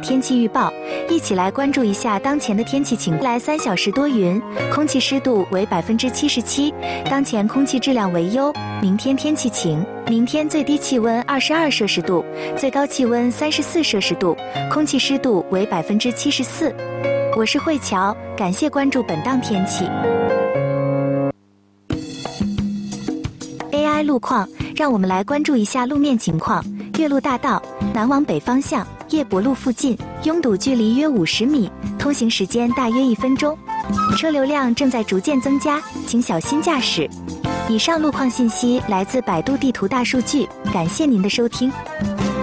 天气预报，一起来关注一下当前的天气情况。未来3小时多云，空气湿度为77%，当前空气质量为优。明天天气晴，明天最低气温22摄氏度，最高气温34摄氏度，空气湿度为74%。我是慧乔，感谢关注本档天气。AI 路况，让我们来关注一下路面情况。岳麓大道南往北方向，叶伯路附近拥堵距离约50米，通行时间大约1分钟，车流量正在逐渐增加，请小心驾驶。以上路况信息来自百度地图大数据，感谢您的收听。